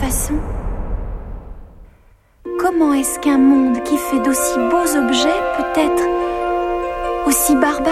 façon. Comment est-ce qu'un monde qui fait d'aussi beaux objets peut être aussi barbare ?